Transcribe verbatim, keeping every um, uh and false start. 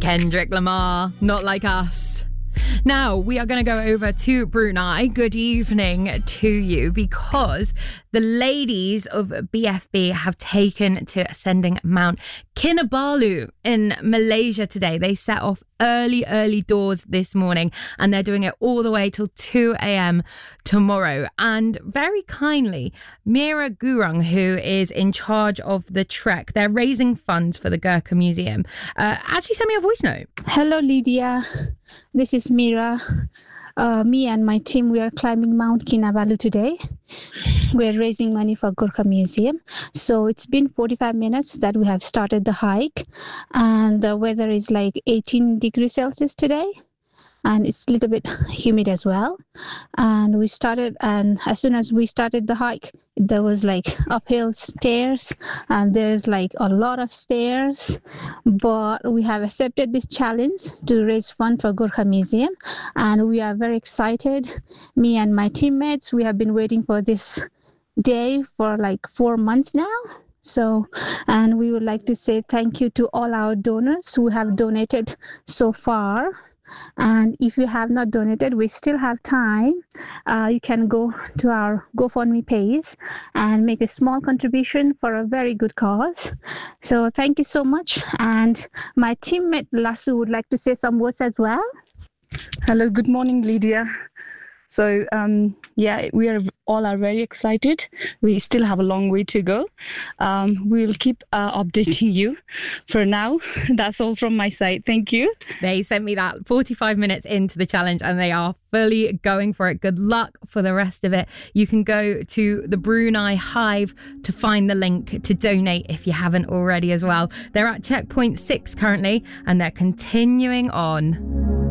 Kendrick Lamar, Not Like Us. Now, we are going to go over to Brunei. Good evening to you, because the ladies of B F B have taken to ascending Mount Kinabalu in Malaysia today. They set off early, early doors this morning, and they're doing it all the way till two a.m. tomorrow. And very kindly, Mira Gurung, who is in charge of the trek, they're raising funds for the Gurkha Museum, uh, actually sent me a voice note. Hello, Lydia. This is Mira. Uh, me and my team, we are climbing Mount Kinabalu today. We're raising money for Gurkha Museum. So it's been forty-five minutes that we have started the hike, and the weather is like eighteen degrees Celsius today. And it's a little bit humid as well. And we started, and as soon as we started the hike, there was like uphill stairs, and there's like a lot of stairs. But we have accepted this challenge to raise funds for Gurkha Museum, and we are very excited. Me and my teammates, we have been waiting for this day for like four months now. So, and we would like to say thank you to all our donors who have donated so far. And if you have not donated, we still have time. Uh, you can go to our GoFundMe page and make a small contribution for a very good cause. So thank you so much. And my teammate Lasu would like to say some words as well. Hello, good morning, Lydia. So, um, yeah, we are all are very excited. We still have a long way to go. Um, we'll keep uh, updating you. For now, that's all from my side. Thank you. They sent me that forty-five minutes into the challenge, and they are fully going for it. Good luck for the rest of it. You can go to the Brunei Hive to find the link to donate if you haven't already as well. They're at checkpoint six currently, and they're continuing on.